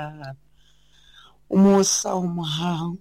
tshepahala o mosa o mohang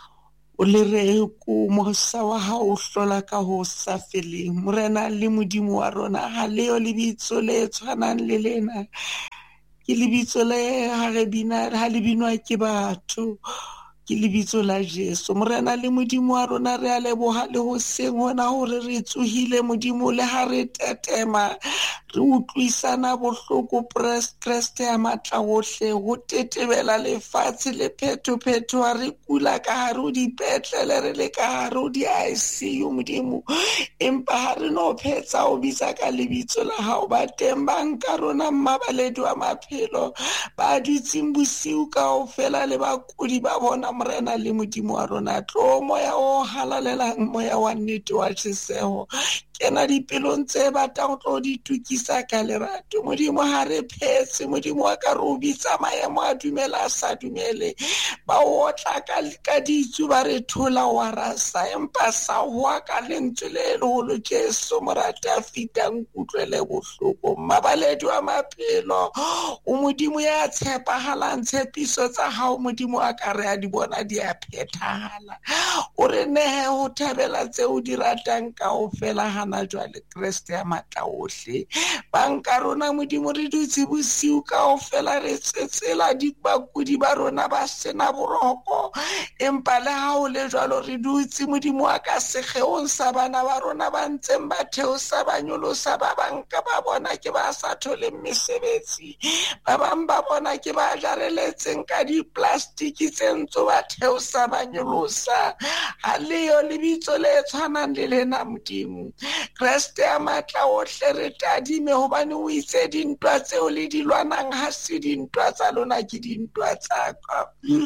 o le reku mosa wa hao hlola ka ho sa feleng morena le modimo wa rona ha leo lebitso le tshwanang le lena ke lebitso le ha le binwa ke batho ke lebitso la Jesu morena le modimo wa rona re a leboha le ho seng hona hore re tsohile modimo le ha re tetema re utlwisana bohloko Kreste ya matla ohle ho tetebela lefatshe le phetho re kula ka hare ho dipetlele re le ka hare ho di-ICU modimo empa ha re no phetsa o bitsa ka lebitso la hao ba teng ba nka rona mmabaledi wa maphelo ba dutseng bosiu kaofela le bakudi ba bona morena le modimo wa rona tlo moya o halalelang moya wa nnete wa tjheseho kena dipelong tse batang tlo di tukisa ka lerato modimo ha re phetse modimo wa ka re o bitsa maemo a dumela a sa dumele ba otla ka ditsu ba re thola wa rasa empa sa hoa ka lentswe le leholo Jesu morata a fitang kutlwele bohloko mmabaledi wa maphelo o modimo ya tshepahalang tshepiso tsa hao modimo a ka re a di bona di a phethahala o re nehe ho thabela tseo di ratang kaofela hana jwale Kreste ya matla ohle banka rona modimo re dutse bosiu kaofela re tsetsela bakudi ba rona ba sena boroko empa le ha o le jwalo re dutse modimo wa ka sekgeong sa bana ba rona ba ntseng ba theosa ba nyolosa ba banka ba bona ke ba sa thole mesebetsi ba bang ba bona ke ba jareletseng ka diplastiki tse ntso ba theosa ba nyolosa ha leyo lebitso le tshwanang le lena modimo Kreste ya matla ohle re tadime hobane o itse dintwa tseo le di lwanang ha se dintwa tsa lona ke dintwa tsa ka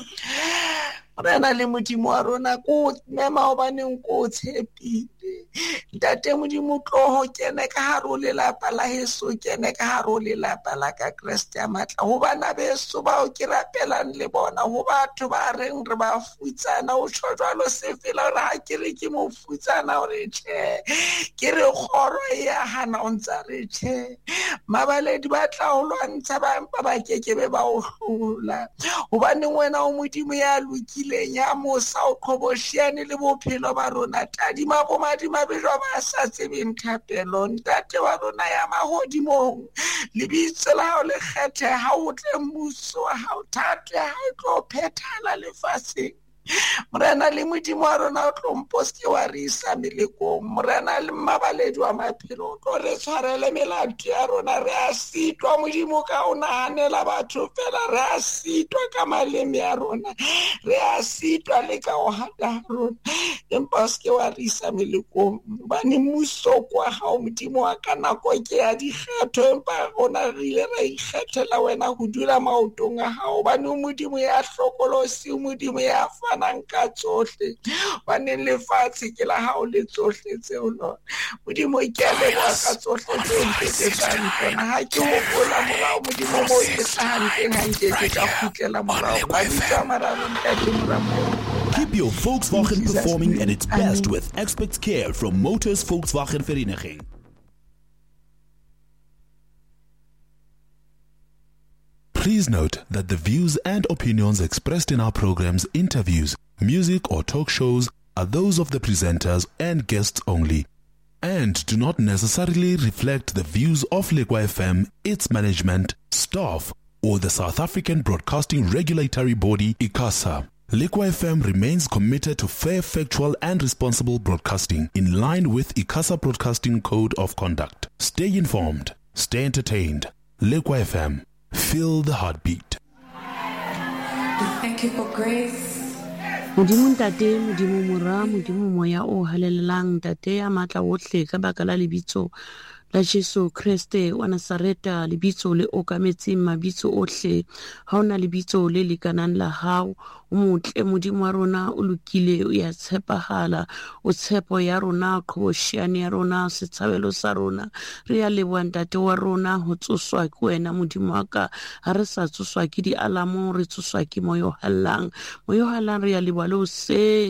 morena le modimo wa rona ko mema hobaneng ko tshepile ntate modimo tloho kene ka hare ho lelapa la heso kene ka hare ho lelapa la ka Kreste ya matla ho bana beso bao ke rapelang le bona ho batho ba reng re ba futsana o tjho jwalo se fela re ha ke re ke mo futsana o re tjhe ke re kgoro ya hana o ntsa re tjhe mabaledi ba tla ho lwantsha ba empa ba kekebe ba o hlola hobane wena o modimo ya lokileng ya mosa o qhoboshiane le bophelo ba rona tadima bomadima bejwa ba sa tsebeng thapelo ntate wa rona ya mahodimong lebitso la hao le kgethe ha o tle mmuso wa hao thato ya hao tlo phethala lefatsheng morena le modimo wa rona o tlompo se wa re isa melekong morena le mmabaledi wa maphelo o tlo re tshwarele melato ya rona re a sitwa modimo ka o nahanela batho fela re a sitwa ka maleme ya rona re a sitwa le ka o hata rona empa se wa re isa melekong bane mmuso kwa hao modimo wa ka nako ke ya dikgetho empa rona re ile ra ikgethela wena ho dula maotong a hao bane modimo ya hlokolosi modimo ya nang ka tsohle bane lefatshe ke la hao le tsohle tseo lona modimo ke a leboha ka tsohle tseo mpetsetsang tsona ha ke hopola morao modimo mo ke sahantleng hanke ke ka kgutlela morao ba bitsa mararo ntate morao. Keep your Volkswagen performing at its best with expert care from Motors Volkswagen Vereniging. Please note that the views and opinions expressed in our programs, interviews, music or talk shows are those of the presenters and guests only and do not necessarily reflect the views of Lekwa FM, its management, staff or the South African Broadcasting Regulatory Body, ICASA. Lekwa FM remains committed to fair, factual and responsible broadcasting in line with ICASA Broadcasting Code of Conduct. Stay informed, stay entertained. Lekwa FM. Feel the heartbeat. Thank you for grace. Modimo ntate, modimo mora, modimo moya o halelelang ntate ya matla ohle ka baka la lebitso la Jesu Kriste wa Nazareta lebitso le okametseng mabitso ohle ha ona lebitso le lekanang la hao o motle modimo wa rona o lokile o ya tshepahala o tshepo ya rona qhoboshiane ya rona setshabelo sa rona re ya leboha ntate wa rona ho tsoswa ke wena modimo wa ka ha re sa tsoswa ke dialamo re tsoswa ke moyo hallang re ya leboha le hoseng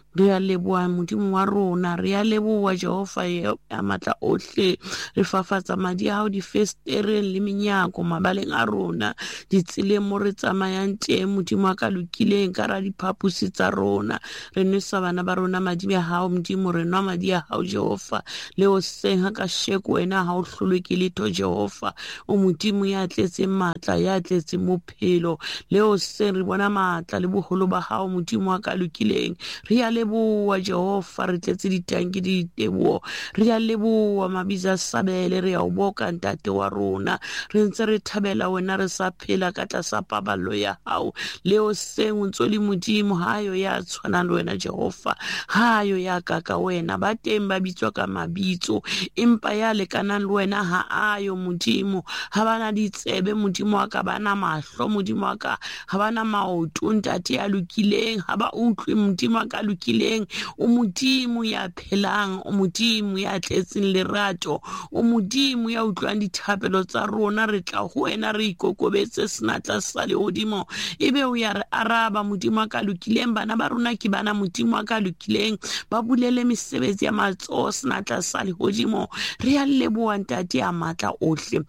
re a leboa modimo wa rona, re a leboa Jehova ya matla ohle, re fafatsa madi a hao difestereng le menyako mabaleng a rona, ditseleng mo re tsamayang teng modimo wa ka lokileng ka ra diphapusi tsa rona, re nwesa bana ba rona madi a hao modimo, re nwa madi a hao Jehova, le o senga ka sheko wena ha o hlolwe ke letho Jehova, o modimo ya tletseng matla, ya tletseng bophelo, le o seng re bona matla le boholo ba hao modimo wa ka lokileng, re a leboa Jehova, re tletse ditanki di diteboho, re a leboa mabitso a sabele, re a o boka ntate wa rona, re ntse re thabela wena re sa phela ka tlasa paballo ya hao, le o seng o ntse le modimo, hayo ya tshwanang le wena Jehova, hayo ya ka wena, ba teng ba bitswa ka mabitso empa ya lekanang le wena ha ayo modimo, ha bana ditsebe modimo wa ka, bana mahlo modimo wa ka, ha bana maoto ntate ya lokileng, ha ba utlwe modimo wa ka lokileng, o modimo ya phelang, o modimo ya tletseng lerato, o modimo ya utlwang dithapelo tsa rona, re tla ho wena re ikokobetse senatla sa lehodimo, ebe o ya re araba modimo wa ka lokileng, bana ba rona ke bana modimo wa ka lokileng, ba bulele mesebetsi ya matsoho senatla sa lehodimo, re a leboa ntate ya matla ohle,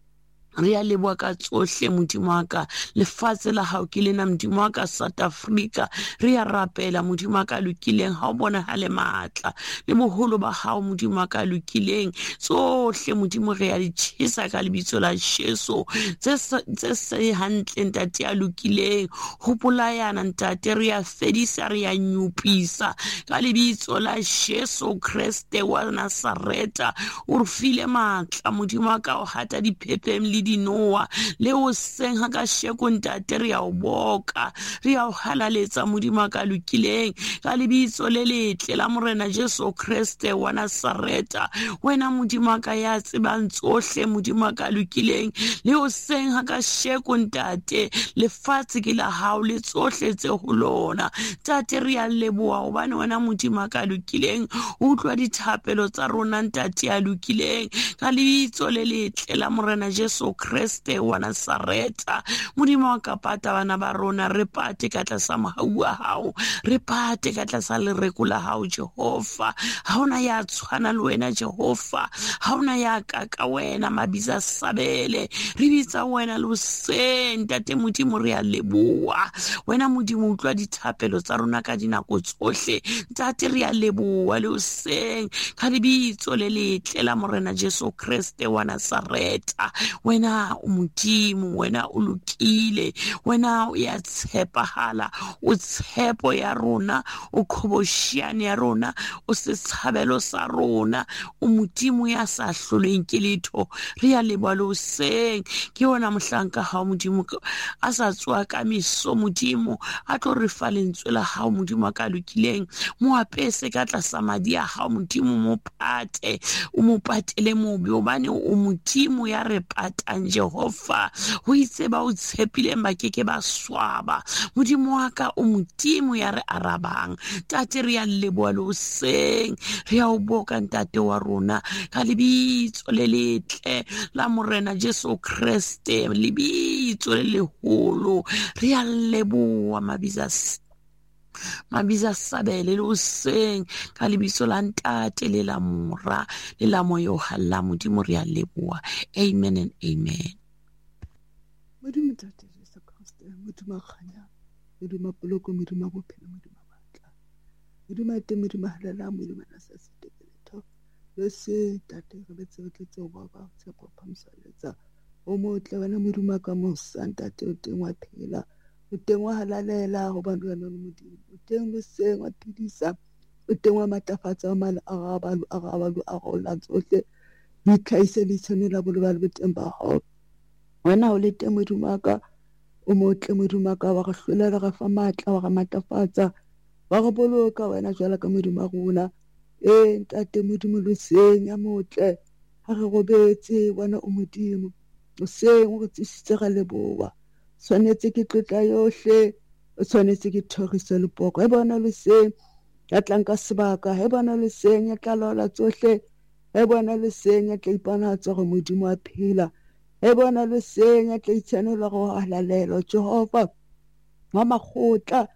re a leboa ka tsohle modimo wa ka, lefatshe la hao ke lena modimo wa ka, South Africa re a rapela modimo wa ka lokileng, ha o bona ha le matla le moholo ba hao modimo wa ka lokileng, tsohle modimo re a di tjhesa ka lebitso la Jesu, tse se hantle ntate ya lokileng, ho polayana ntate re a fedisa, re a nyupisa ka lebitso la Jesu Kriste wa Nazareta, o re file matla modimo wa ka, o hata diphepeng le dinoa, le o senga ka sheko ntate re a o boka, re a o halaletsa modimo wa ka lokileng, ka lebitso le letle la morena Jesu Kriste wa Nazareta, wena modimo wa ka ya tsebang tsohle modimo wa ka lokileng, le o senga ka sheko ntate, lefatshe ke la hao le tsohle tse ho lona tate, re a leboa hobane wena modimo wa ka lokileng, o utlwa dithapelo tsa rona ntate ya lokileng, ka lebitso le letle la morena Jesu Kriste wa Nazareta, modimo wa ka pata bana ba rona, re pate ka tlasa mahau a hao, re pate ka tlasa lereko la hao Jehova, ha ona ya tshwana le wena Jehova, ha ona ya ka wena mabitso a sabele, re bitsa wena le hoseng ntate modimo, re a leboa wena modimo, utlwa dithapelo tsa rona ka dinako tsohle ntate, re a leboa le hoseng ka lebitso le letle la morena Jesu Kriste wa Nazareta, wena o modimo, wena o lokile, wena o ya tshepahala, o tshepo ya rona, o khoboshiane ya rona, o setshabelo sa rona, o modimo ya sa hloleng ke letho, re a leboa le hoseng ke ona mohlanka hao modimo, a sa tswa ka meso modimo, a tlo re fa lentswe la hao modimo ka lokileng, mo apese ka tlasa madi a hao modimo, mo pate, o mo patele mobe, hobane o modimo ya re patang Jehova, ho itse ba o tshepileng ba keke ba swaba modimo wa ka, o modimo ya re arabang tate, re a leboa le hoseng, re a o boka ntate wa rona ka lebitso le letle la morena Jesu Kriste, lebitso le leholo, re a leboa mabitso a sabele le hoseng ka lebitso la ntate le la mora le la moyo halla modimo, re a leboa, amen and amen. Modimo tate Jesu Kriste, modimo khanya, modimo poloko, modimo bophelo, modimo batla, modimo ate, modimo halala, modimo na sa setekeletho le se tate re betse re tletse o ba tshepo phamsaletsa o motle wena modimo ka mo santate, o teng wa phela, o teng wa halalela ho bantu wena modimo, o teng le seng wa phedisa, o teng wa matafatsa wa mala arabalu a rola tsohle di tlhaise le tshwanela bolo ba le teng ba hao, wena o le teng modimo ka, o motle modimo ka, wa re hlolela re fa matla, wa re matafatsa, wa re boloka wena jwala ka modimo rona, ntate modimo le seng ya motle, ha re robetse wena o modimo, o seng o re tsisitse ga leboa, tshwanetse ke tlotla yohle, o tshwanetse ke thoriso le poko, e bona le seng ya tlang ka sebaka, e bona le seng ya tla laola tsohle, e bona le seng ya tla ipanatsa gore modimo a phela, e bona le seng ya tla itshwanela go halalela Jehova wa makgotla,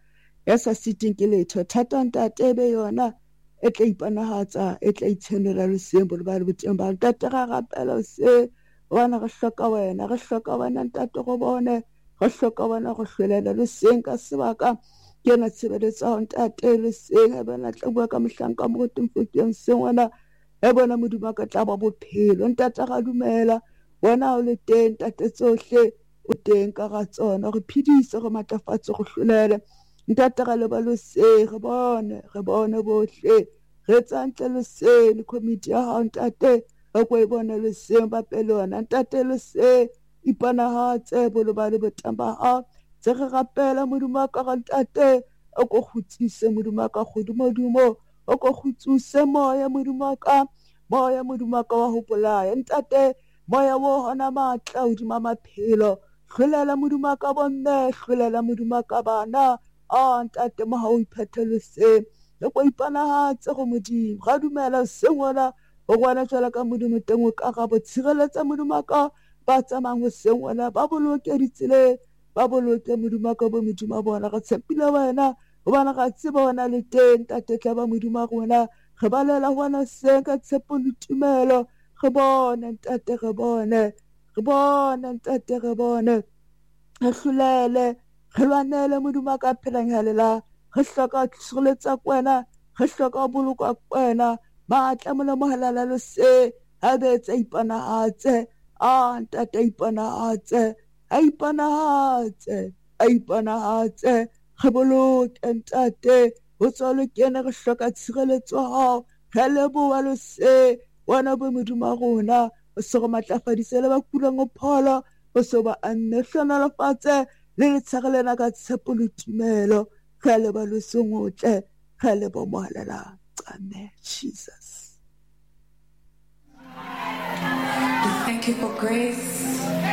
ya sa siting ke letho thata ntate be yona e tla ipanahatsa e tla itshenela lesembo le ba le boteng ba ntate ga rapela se bona re hloka wena ntate go bone go hloka bona go hlolela le seng ka sebaka ke na tshebeletsa ntate le seng e bana tla bua ka mohlanka mo temfokeng seng wena e bona modimo ka tla ba bophelo ntate ga dumela wena o le teng ntate tsohle o teng ka ga tsona re phidise go matlafatse go hlolele ntate ga le ba lo se re bone bohle re tsantle le se le committee ya hao ntate o go e bona le se ba pelona ntate le se ipanahatse bolo ba le botamba ha tse re rapela modimo ka ga ntate o go khutsise modimo ka godimo o go khutsuse moya modimo ka wa ho bolaya ntate moya wo hona matla o dima maphelo hlolela modimo ka bonne hlolela modimo ka bana ntate mo ha o iphethele se le go ipanahatse go modimo ga dumela se ngwana o gwana tswela ka modimo teng o ka ga bo tshireletsa modimo ka ba tsamang go se ngwana ba boloke ditsele ba boloke modimo ka bo modimo bona ga tshepile wena o bana ga tseba wona le teng tate tla ba modimo rona re balela hona se ka tshepo le tumelo re bone ntate re bone ntate re bone re hlolele re lwanele modimo ka phelang halela re hloka tshireletsa kwena re hloka bolokwa kwena matla mo mo halala le se ha betsa ipanahatse ntate ipanahatse re boloke ntate o tswalo kene re hloka tshireletso hao re leboha le se wana bo modimo rona o se go matlafadise le ba kulang o pholo o se ba anne hlonalafatse le letshegelena ka tshepo le tumelo re leba le sengotle re leba mohalela amen Jesus. We thank you for grace.